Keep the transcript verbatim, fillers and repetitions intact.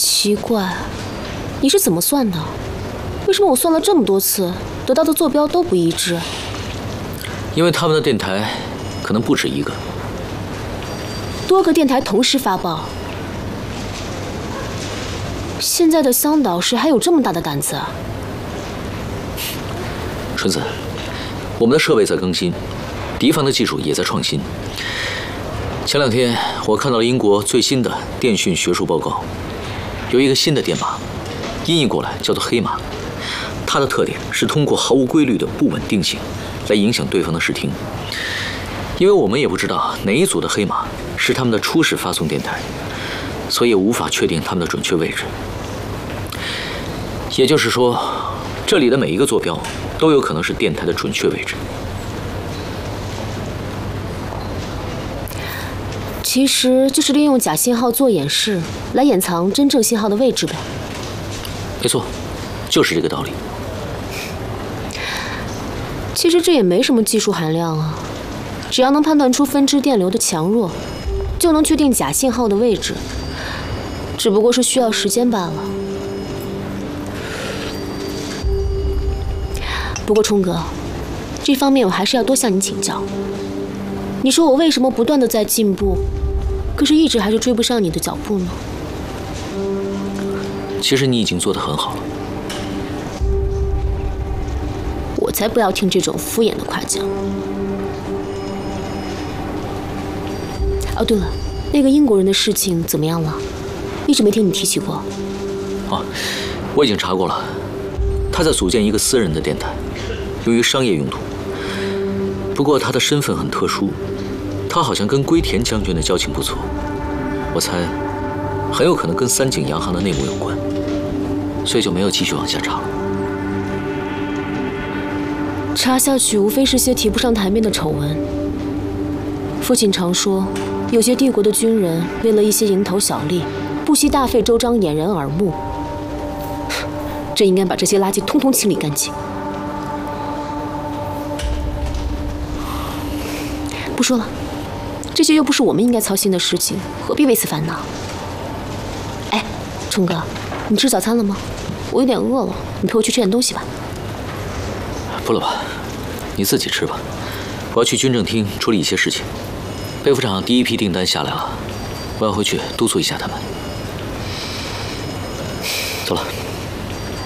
奇怪，你是怎么算的？为什么我算了这么多次，得到的坐标都不一致？ 因为他们的电台可能不止一个， 多个电台同时发报。现在的香岛市还有这么大的胆子啊？ 纯子，我们的设备在更新，敌方的技术也在创新。前两天我看到了英国最新的电讯学术报告，有一个新的电码，音译过来叫做黑马。它的特点是通过毫无规律的不稳定性来影响对方的视听。因为我们也不知道哪一组的黑马是他们的初始发送电台，所以也无法确定他们的准确位置。也就是说，这里的每一个坐标都有可能是电台的准确位置。 其实就是利用假信号做掩饰，来掩藏真正信号的位置呗。 没错，就是这个道理。 其实这也没什么技术含量啊，只要能判断出分支电流的强弱，就能确定假信号的位置，只不过是需要时间罢了。不过冲哥，这方面我还是要多向你请教。你说我为什么不断的在进步，可是一直还是追不上你的脚步呢？ 其实你已经做得很好了。 我才不要听这种敷衍的夸奖。哦，对了，那个英国人的事情怎么样了？一直没听你提起过。 哦，我已经查过了，他在组建一个私人的电台，用于商业用途。不过他的身份很特殊，他好像跟龟田将军的交情不错，我猜很有可能跟三井洋行的内幕有关，所以就没有继续往下查了。 查下去无非是些提不上台面的丑闻。父亲常说，有些帝国的军人为了一些蝇头小利，不惜大费周章掩人耳目。真应该把这些垃圾通通清理干净。不说了，这些又不是我们应该操心的事情，何必为此烦恼？哎，冲哥，你吃早餐了吗？我有点饿了，你陪我去吃点东西吧。 不了吧，你自己吃吧。我要去军政厅处理一些事情。贝副厂第一批订单下来了，我要回去督促一下他们。